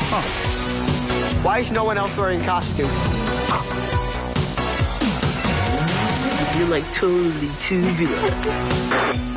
Why is no one else wearing costume? You're like totally tubular.